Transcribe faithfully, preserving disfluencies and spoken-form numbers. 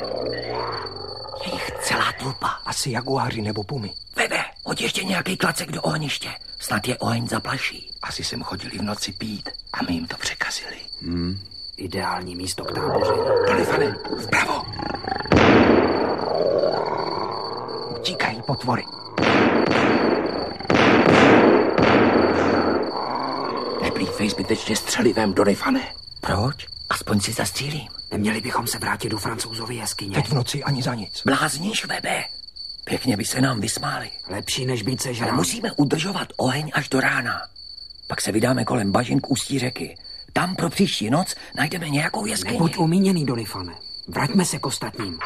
Je jich celá tlupa. Asi jaguáři nebo pumy. Vebe, hoď ještě nějaký klacek do ohniště. Snad je oheň zaplaší. Asi sem chodili v noci pít a my jim to překazili. Hmm. Ideální místo k táboření. Donifane, vpravo. Utíkají potvory. Neplýtvej zbytečně střelivém, Donifane. Proč? Aspoň si zastřílím. Neměli bychom se vrátit do Francouzovy jeskyně. Teď v noci ani za nic. Blázníš, Vebe. Pěkně by se nám vysmáli. Lepší než být sežrán. Ale musíme udržovat oheň až do rána. Pak se vydáme kolem bažin k ústí řeky. Tam pro příští noc najdeme nějakou jeskyni. Nebuď umíněný, Donifane. Vraťme se k ostatním.